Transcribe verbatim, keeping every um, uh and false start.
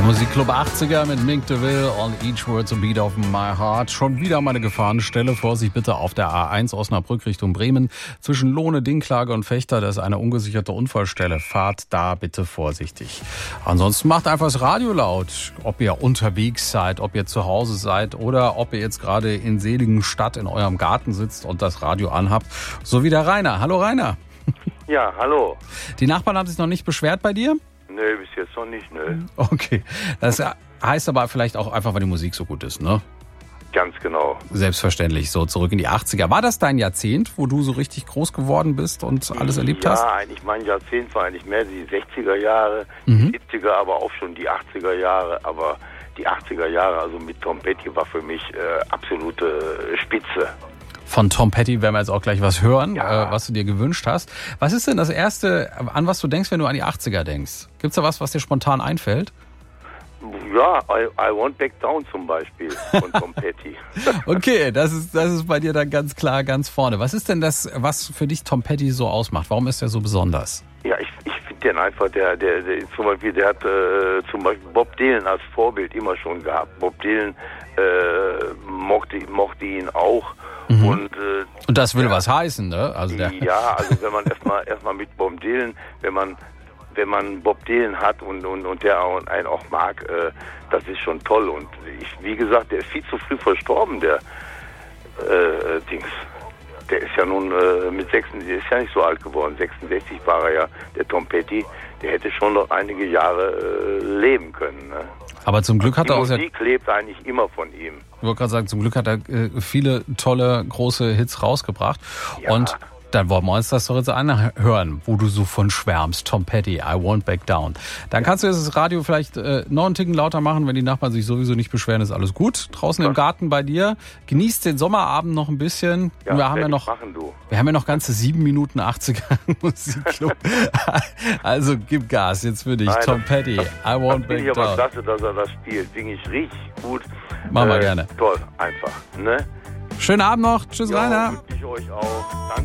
Musikclub achtziger mit Mink DeVille und Each Word's a Beat of My Heart. Schon wieder meine Gefahrenstelle. Vorsicht bitte auf der A eins Osnabrück Richtung Bremen. Zwischen Lohne, Dinklage und Fechter, das ist eine ungesicherte Unfallstelle. Fahrt da bitte vorsichtig. Ansonsten macht einfach das Radio laut. Ob ihr unterwegs seid, ob ihr zu Hause seid oder ob ihr jetzt gerade in seligen Stadt in eurem Garten sitzt und das Radio anhabt. So wie der Rainer. Hallo Rainer. Ja, hallo. Die Nachbarn haben sich noch nicht beschwert bei dir? Nö, bis jetzt noch nicht, nö. Okay. Das heißt aber vielleicht auch einfach, weil die Musik so gut ist, ne? Ganz genau. Selbstverständlich, so zurück in die achtziger. War das dein Jahrzehnt, wo du so richtig groß geworden bist und alles erlebt ja, hast? Ja, eigentlich mein Jahrzehnt war eigentlich mehr die sechziger Jahre, Mhm. die siebziger, aber auch schon die achtziger Jahre. Aber die achtziger Jahre, also mit Tom Petty, war für mich äh, absolute Spitze. Von Tom Petty werden wir jetzt auch gleich was hören, Ja. äh, was du dir gewünscht hast. Was ist denn das Erste, an was du denkst, wenn du an die achtziger denkst? Gibt's da was, was dir spontan einfällt? Ja, I, I Won't Back Down zum Beispiel von Tom Petty. Okay, das ist, das ist bei dir dann ganz klar ganz vorne. Was ist denn das, was für dich Tom Petty so ausmacht? Warum ist er so besonders? Ja, ich, ich finde den einfach, der, der, der zum Beispiel, der hat äh, zum Beispiel Bob Dylan als Vorbild immer schon gehabt. Bob Dylan äh, mochte, mochte ihn auch. Mhm. Und, äh, Und das will ja, was heißen, ne? Also der ja, also wenn man erstmal erstmal mit Bob Dylan, wenn man wenn man Bob Dylan hat und und, und der auch, einen auch mag, äh, das ist schon toll. Und ich, wie gesagt, der ist viel zu früh verstorben, der äh, Dings. Der ist ja nun äh, mit sechsundsechzig, der ist ja nicht so alt geworden. sechsundsechzig war er ja, der Tom Petty. Der hätte schon noch einige Jahre äh, leben können. Ne? Aber zum Glück hat Die er auch sehr, Musik lebt eigentlich immer von ihm. ich wollte gerade sagen, zum Glück hat er äh, viele tolle, große Hits rausgebracht. Ja. Und dann wollen wir uns das doch jetzt anhören, wo du so von schwärmst. Tom Petty, I Won't Back Down. Dann kannst du jetzt das Radio vielleicht äh, noch einen Ticken lauter machen, wenn die Nachbarn sich sowieso nicht beschweren, ist alles gut. Draußen im Garten bei dir. Genießt den Sommerabend noch ein bisschen. Ja, wir haben ja werd noch, ich machen, du. wir haben ja noch ganze sieben Minuten achtziger Musikclub. Also gib Gas jetzt für dich. Nein, Tom das- Petty, das- I Won't Das finde ich Back aber Down. klasse, dass er das spielt. Finde ich richtig gut. Machen wir gerne. Toll, einfach. Ne? Schönen Abend noch. Tschüss, Ja, Rainer. wünsche ich euch auch. Danke.